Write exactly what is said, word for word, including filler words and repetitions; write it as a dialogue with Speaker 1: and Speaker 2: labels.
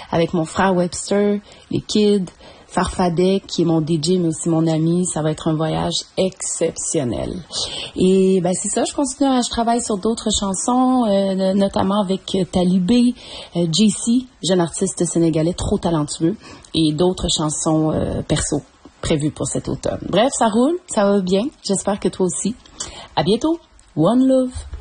Speaker 1: avec mon frère Webster, les kids, Farfadek, qui est mon D J, mais aussi mon ami. Ça va être un voyage exceptionnel. Et ben c'est ça, je continue, à, je travaille sur d'autres chansons, euh, notamment avec Talibé, euh, J C, jeune artiste sénégalais trop talentueux, et d'autres chansons euh, perso prévues pour cet automne. Bref, ça roule, ça va bien. J'espère que toi aussi. À bientôt. One love.